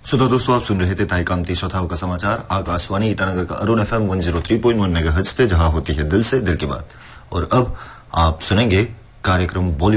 श्रोता दोस्तों, आप सुन रहे थे ताई कामती चौथाओं का समाचार आकाशवाणी ईटानगर का अरुण एफएम 103.1 मेगाहर्ट्ज पे, जहां होती है दिल से दिल की बात। और अब आप सुनेंगे कार्यक्रम बॉलीवुड